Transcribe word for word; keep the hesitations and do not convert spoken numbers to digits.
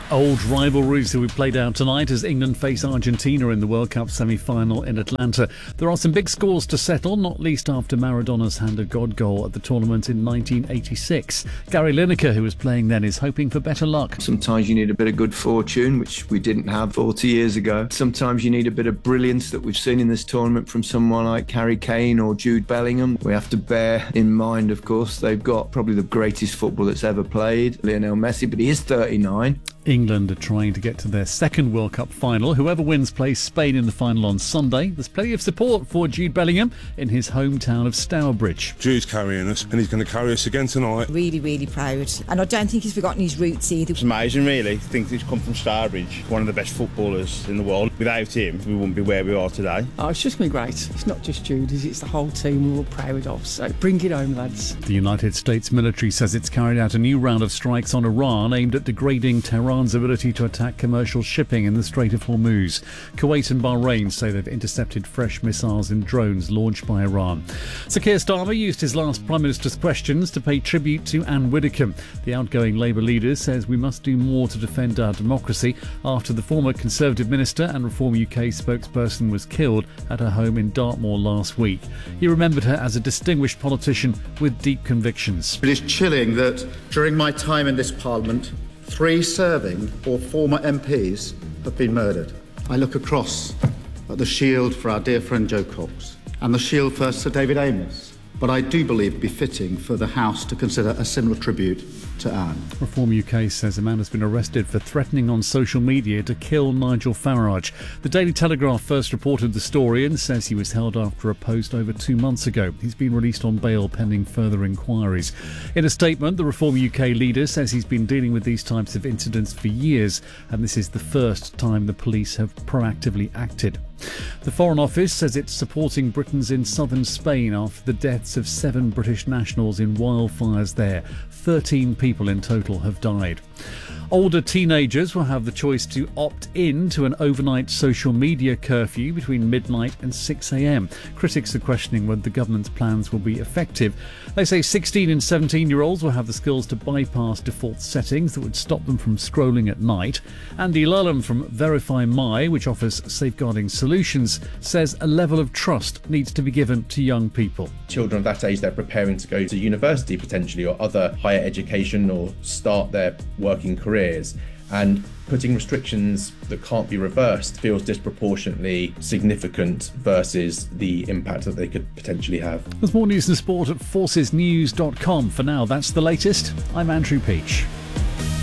Old rivalries that we played out tonight as England face Argentina in the World Cup semi-final in Atlanta. There are some big scores to settle, not least after Maradona's hand of God goal at the tournament in nineteen eighty-six. Gary Lineker, who was playing then, is hoping for better luck. Sometimes you need a bit of good fortune, which we didn't have forty years ago. Sometimes you need a bit of brilliance that we've seen in this tournament from someone like Harry Kane or Jude Bellingham. We have to bear in mind, of course, they've got probably the greatest football that's ever played, Lionel Messi, but he is thirty-nine. England are trying to get to their second World Cup final. Whoever wins plays Spain in the final on Sunday. There's plenty of support for Jude Bellingham in his hometown of Stourbridge. Jude's carrying us, and he's going to carry us again tonight. Really, really proud. And I don't think he's forgotten his roots either. It's amazing, really. I think he's come from Stourbridge, one of the best footballers in the world. Without him, we wouldn't be where we are today. Oh, it's just been great. It's not just Jude, it's the whole team we're all proud of. So bring it home, lads. The United States military says it's carried out a new round of strikes on Iran aimed at degrading Tehran's ability to attack commercial shipping in the Strait of Hormuz. Kuwait and Bahrain say they've intercepted fresh missiles and drones launched by Iran. Sir Keir Starmer used his last Prime Minister's questions to pay tribute to Anne Widdecombe. The outgoing Labour leader says we must do more to defend our democracy after the former Conservative minister and Reform U K spokesperson was killed at her home in Dartmoor last week. He remembered her as a distinguished politician with deep convictions. It is chilling that during my time in this Parliament, three serving or former M Ps have been murdered. I look across at the shield for our dear friend Jo Cox and the shield for Sir David Amess, but I do believe it befitting for the House to consider a similar tribute to Anne. Reform U K says a man has been arrested for threatening on social media to kill Nigel Farage. The Daily Telegraph first reported the story and says he was held after a post over two months ago. He's been released on bail pending further inquiries. In a statement, the Reform U K leader says he's been dealing with these types of incidents for years, and this is the first time the police have proactively acted. The Foreign Office says it's supporting Britons in southern Spain after the deaths of seven British nationals in wildfires there. thirteen people in total have died. Older teenagers will have the choice to opt in to an overnight social media curfew between midnight and six a.m. Critics are questioning whether the government's plans will be effective. They say sixteen and seventeen-year-olds will have the skills to bypass default settings that would stop them from scrolling at night. Andy Lulham from Verify My, which offers safeguarding solutions, says a level of trust needs to be given to young people. Children of that age, they're preparing to go to university potentially or other higher education or start their working careers. And putting restrictions that can't be reversed feels disproportionately significant versus the impact that they could potentially have. There's more news and sport at forces news dot com. For now, that's the latest. I'm Andrew Peach.